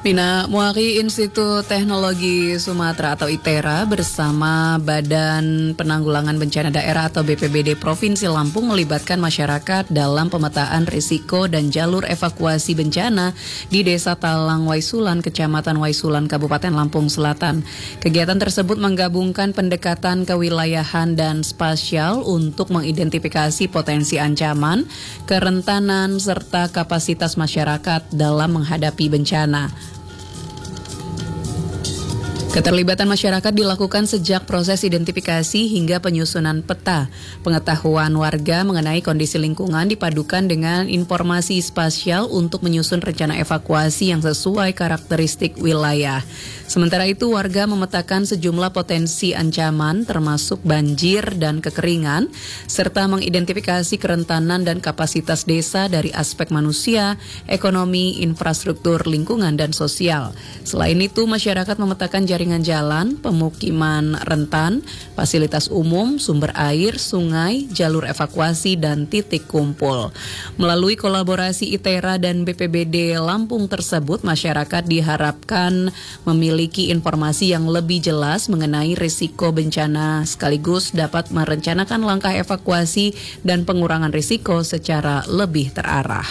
Mina Muari Institut Teknologi Sumatera atau ITERA bersama Badan Penanggulangan Bencana Daerah atau BPBD Provinsi Lampung melibatkan masyarakat dalam pemetaan risiko dan jalur evakuasi bencana di Desa Talang Waisulan, Kecamatan Waisulan, Kabupaten Lampung Selatan. Kegiatan tersebut menggabungkan pendekatan kewilayahan dan spasial untuk mengidentifikasi potensi ancaman, kerentanan, serta kapasitas masyarakat dalam menghadapi bencana. Keterlibatan masyarakat dilakukan sejak proses identifikasi hingga penyusunan peta. Pengetahuan warga mengenai kondisi lingkungan dipadukan dengan informasi spasial untuk menyusun rencana evakuasi yang sesuai karakteristik wilayah. Sementara itu, warga memetakan sejumlah potensi ancaman termasuk banjir dan kekeringan, serta mengidentifikasi kerentanan dan kapasitas desa dari aspek manusia, ekonomi, infrastruktur, lingkungan, dan sosial. Selain itu, masyarakat memetakan jaringan jalan, pemukiman rentan, fasilitas umum, sumber air, sungai, jalur evakuasi, dan titik kumpul. Melalui kolaborasi ITERA dan BPBD Lampung tersebut, masyarakat diharapkan memiliki informasi yang lebih jelas mengenai risiko bencana sekaligus dapat merencanakan langkah evakuasi dan pengurangan risiko secara lebih terarah.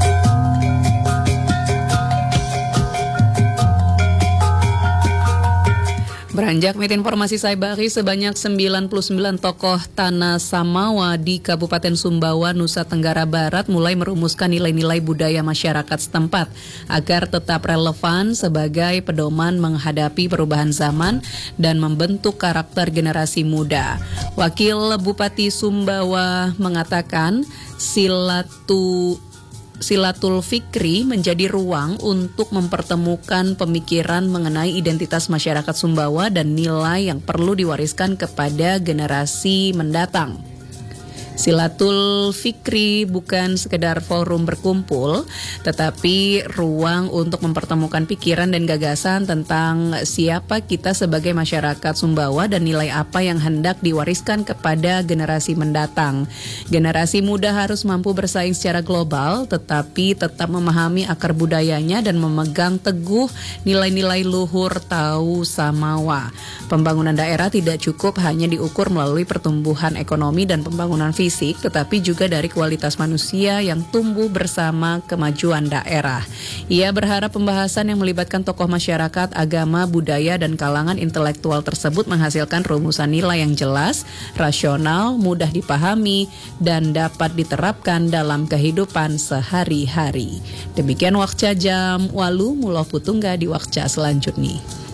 Beranjak mit informasi Saibari, sebanyak 99 tokoh Tanah Samawa di Kabupaten Sumbawa, Nusa Tenggara Barat mulai merumuskan nilai-nilai budaya masyarakat setempat agar tetap relevan sebagai pedoman menghadapi perubahan zaman dan membentuk karakter generasi muda. Wakil Bupati Sumbawa mengatakan Silatul Fikri menjadi ruang untuk mempertemukan pemikiran mengenai identitas masyarakat Sumbawa dan nilai yang perlu diwariskan kepada generasi mendatang. Silatul Fikri bukan sekedar forum berkumpul, tetapi ruang untuk mempertemukan pikiran dan gagasan tentang siapa kita sebagai masyarakat Sumbawa dan nilai apa yang hendak diwariskan kepada generasi mendatang. Generasi muda harus mampu bersaing secara global, tetapi tetap memahami akar budayanya dan memegang teguh nilai-nilai luhur Tau Samawa. Pembangunan daerah tidak cukup hanya diukur melalui pertumbuhan ekonomi dan pembangunan fisik, tetapi juga dari kualitas manusia yang tumbuh bersama kemajuan daerah. Ia berharap pembahasan yang melibatkan tokoh masyarakat, agama, budaya, dan kalangan intelektual tersebut menghasilkan rumusan nilai yang jelas, rasional, mudah dipahami, dan dapat diterapkan dalam kehidupan sehari-hari. Demikian Wakca Jam Walu Mulo Putungga di Wakca selanjutnya.